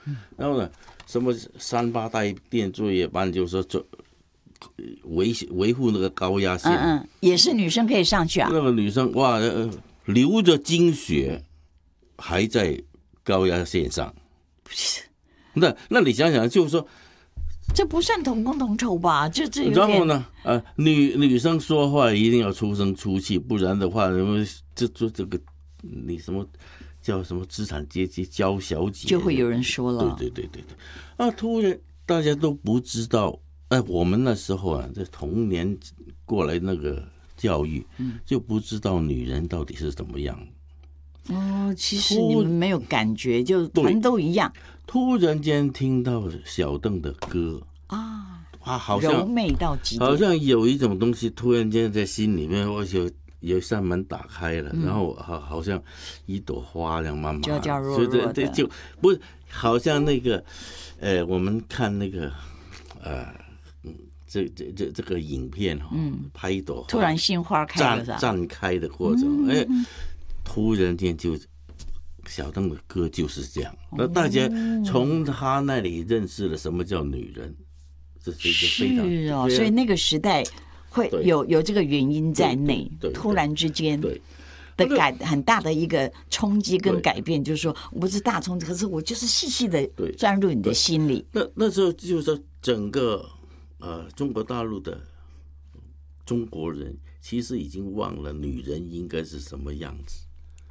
然后呢，什么3-8代电作业班，就是说维护那个高压线， 也是女生可以上去啊。 那个女生哇，流着精血还在高压线上。那你想想，就是说， 这不算同工同酬吧？这有点。 然后呢，女生说话一定要出声出气，不然的话，这个你什么叫什么资产阶级娇小姐， 就会有人说了。 对。突然大家都不知道，我们那时候啊，这童年过来那个教育，就不知道女人到底是怎么样。 其实你们没有感觉，就全都一样。 突然间听到小邓的歌好像柔美到极点， 好像有一种东西突然间在心里面，我有一扇门打开了，然后好像一朵花这样慢慢娇娇弱弱的， 就不是好像那个我们看那个这个影片拍一朵花， 突然心花开了， 绽开的过程，突然间就小邓的歌就是这样。那大家从他那里认识了什么叫女人，这是一个非常是哦，所以那个时代会有这个原因在内，突然之间的很大的一个冲击跟改变，就是说我不是大冲击，可是我就是细细的钻入你的心里。 那时候就是说整个中国大陆的中国人其实已经忘了女人应该是什么样子。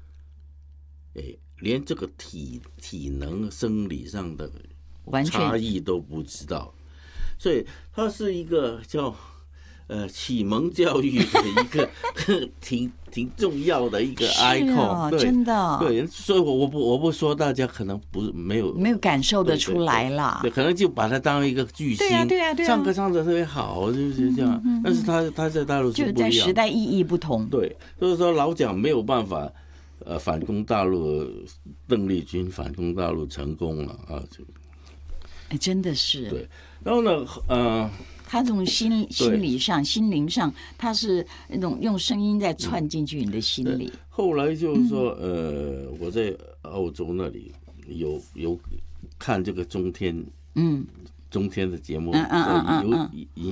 连这个体能生理上的差异都不知道，所以它是一个叫启蒙教育的一个挺重要的一个 icon， 真的。 对，所以我不说大家可能不是没有感受得出来啦， 对，可能就把它当一个巨星， 对啊， 唱歌唱得特别好，就是这样。但是他在大陆是不一样， 就在时代意义不同。 对，就是说老蒋没有办法。反攻大陆，邓丽君反攻大陆成功了啊！ 真的是。 对，然后呢， 他从心理上、心灵上，他是那种用声音在串进去你的心里。 后来就是说，我在澳洲那里有看这个中天的节目，有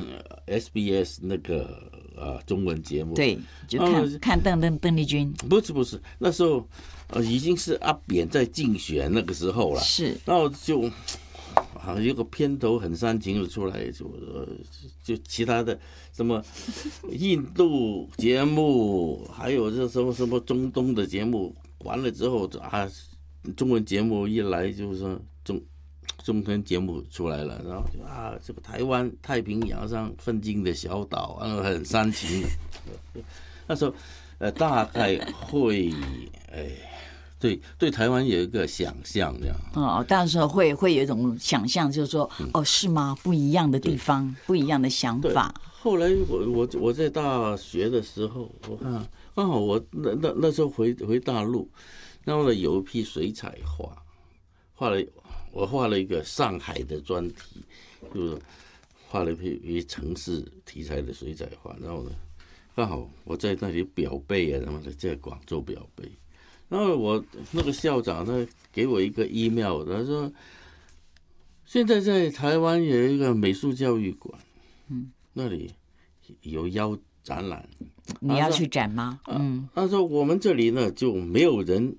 SBS 那个。中文节目对，就看邓丽君。 不是，那时候已经是阿扁在竞选那个时候了。 是， 然后就有个片头很煽情的出来，就其他的什么印度节目，还有这什么中东的节目，完了之后中文节目一来就是说中天节目出来了，然后这个台湾太平洋上奋进的小岛，很煽情的。那时候大概会对台湾有一个想象这样。 到时候会有一种想象，就是说是吗？不一样的地方，不一样的想法。 后来我在大学的时候，我看刚好我那时候回大陆，然后呢有一批水彩画，我画了一个上海的专题，就是画了一批城市题材的水彩画。然后呢，刚好我在那里表背什么的，在广州表背。然后我那个校长呢给我一个 email， 他说现在在台湾有一个美术教育馆，那里有邀展览， 你要去展吗？ 他说我们这里呢就没有人。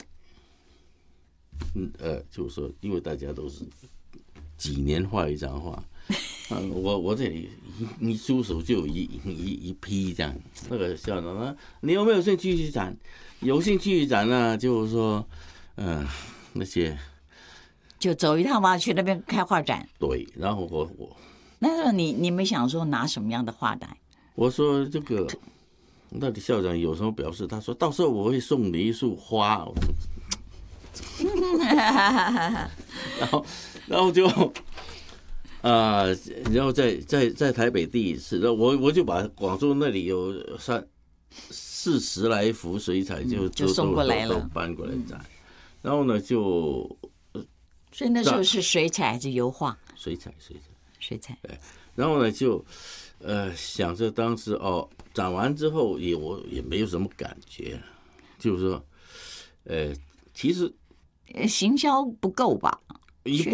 就是说，因为大家都是几年画一张画，我这里一出手就有一批这样。那个校长说：“你有没有兴趣去展？有兴趣展呢，就是说，那些就走一趟吧，去那边开画展。” 对，然后我那时候你没想说拿什么样的画来？我说这个，那里校长有什么表示？他说到时候我会送你一束花。然后就然后在台北第一次，我就把广州那里有40来幅水彩就送过来了， 都搬过来展。然后呢所以那时候是水彩还是油画？ 水彩。对，然后呢就想着当时展完之后我也没有什么感觉，就是说其实行销不够吧？